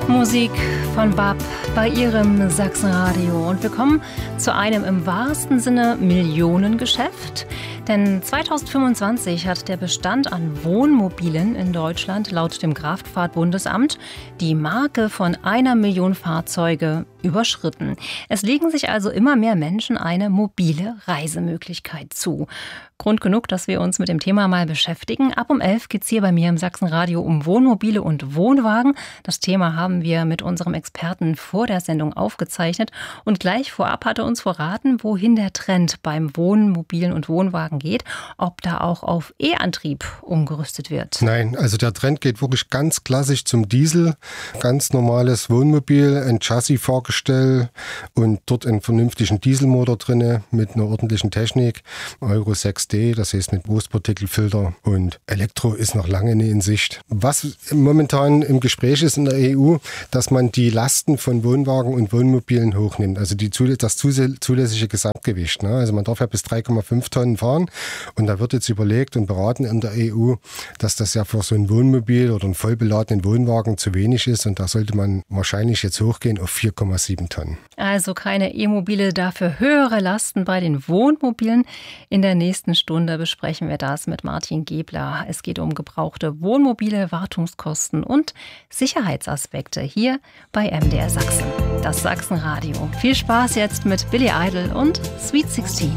Musik von BAP bei Ihrem Sachsenradio. Und wir kommen zu einem im wahrsten Sinne Millionengeschäft. Denn 2025 hat der Bestand an Wohnmobilen in Deutschland laut dem Kraftfahrtbundesamt die Marke von 1 Million Fahrzeuge überschritten. Es legen sich also immer mehr Menschen eine mobile Reisemöglichkeit zu. Grund genug, dass wir uns mit dem Thema mal beschäftigen. Ab um 11 geht es hier bei mir im Sachsenradio um Wohnmobile und Wohnwagen. Das Thema haben wir mit unserem Experten vor der Sendung aufgezeichnet. Und gleich vorab hat er uns verraten, wohin der Trend beim Wohnmobilen und Wohnwagen geht. Ob da auch auf E-Antrieb umgerüstet wird. Nein, also der Trend geht wirklich ganz klassisch zum Diesel. Ganz normales Wohnmobil, ein Chassis-Fahrgestell und dort einen vernünftigen Dieselmotor drin mit einer ordentlichen Technik. Euro 6D, das heißt mit Großpartikelfilter, und Elektro ist noch lange nicht in Sicht. Was momentan im Gespräch ist in der EU, dass man die Lasten von Wohnwagen und Wohnmobilen hochnimmt, also das zulässige Gesamtgewicht. Also man darf ja bis 3,5 Tonnen fahren und da wird jetzt überlegt und beraten in der EU, dass das ja für so ein Wohnmobil oder einen vollbeladenen Wohnwagen zu wenig ist und da sollte man wahrscheinlich jetzt hochgehen auf 4,7 Tonnen. Also keine E-Mobile, dafür höhere Lasten bei den Wohnmobilen. In der nächsten Stunde besprechen wir das mit Martin Gebler. Es geht um gebrauchte Wohnmobile, Wartungskosten und Sicherheitsaspekte hier bei MDR Sachsen. Das Sachsenradio. Viel Spaß jetzt mit Billy Idol und Sweet 16.